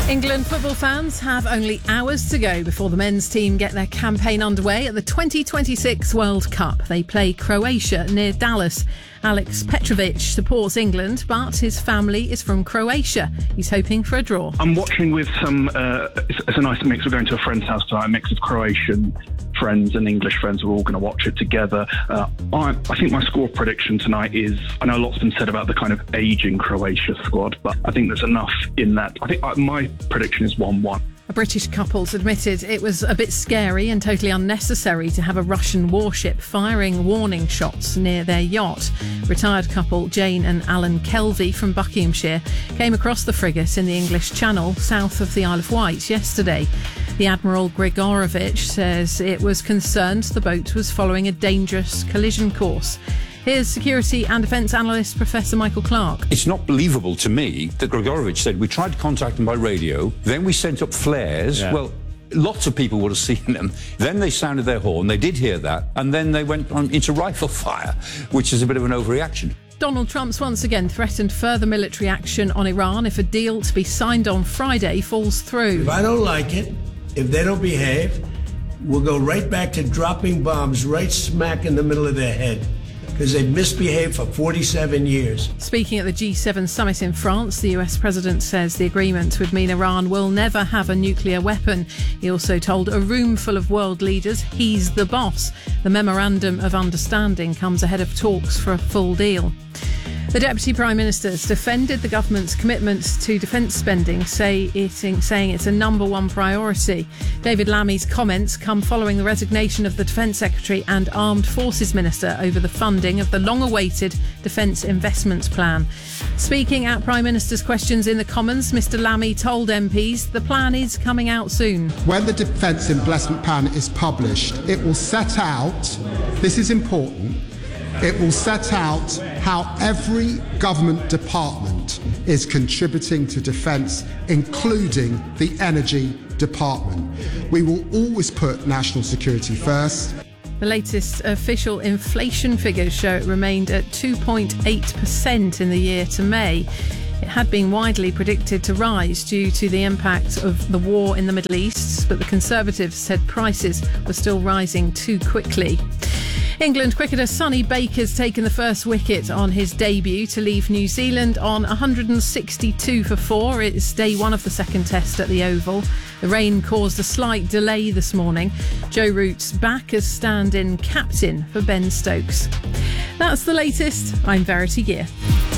England football fans have only hours to go before the men's team get their campaign underway at the 2026 World Cup. They play Croatia near Dallas. Alex Petrovic supports England, but his family is from Croatia. He's hoping for a draw. I'm watching with some, it's a nice mix. We're going to a friend's house tonight, a mix of Croatian friends and English friends. We're all going to watch it together. I think my score prediction tonight is, I know lots been said about the kind of ageing Croatia squad, but I think there's enough in that. I think my prediction is 1-1. A British couple's admitted it was a bit scary and totally unnecessary to have a Russian warship firing warning shots near their yacht. Retired couple Jane and Alan Kelvey from Buckinghamshire came across the frigate in the English Channel south of the Isle of Wight yesterday. The Admiral Grigorovich says it was concerned the boat was following a dangerous collision course. Here's security and defence analyst Professor Michael Clark. It's not believable to me that Grigorovich said we tried to contact him by radio, then we sent up flares. Yeah. Well, lots of people would have seen them. Then they sounded their horn, they did hear that, and then they went on into rifle fire, which is a bit of an overreaction. Donald Trump's once again threatened further military action on Iran if a deal to be signed on Friday falls through. If I don't like it, if they don't behave, we'll go right back to dropping bombs right smack in the middle of their head, because they've misbehaved for 47 years. Speaking at the G7 summit in France, the US president says the agreement would mean Iran will never have a nuclear weapon. He also told a room full of world leaders he's the boss. The memorandum of understanding comes ahead of talks for a full deal. The Deputy Prime Minister has defended the government's commitment to defence spending, saying it's a number one priority. David Lammy's comments come following the resignation of the Defence Secretary and Armed Forces Minister over the funding of the long-awaited Defence Investment Plan. Speaking at Prime Minister's questions in the Commons, Mr Lammy told MPs the plan is coming out soon. When the Defence Investment Plan is published, it will set out, this is important, it will set out how every government department is contributing to defence, including the energy department. We will always put national security first. The latest official inflation figures show it remained at 2.8% in the year to May. It had been widely predicted to rise due to the impact of the war in the Middle East, but the Conservatives said prices were still rising too quickly. England cricketer Sonny Baker's taken the first wicket on his debut to leave New Zealand on 162 for 4. It's day one of the second test at the Oval. The rain caused a slight delay this morning. Joe Root's back as stand-in captain for Ben Stokes. That's the latest. I'm Verity Gear.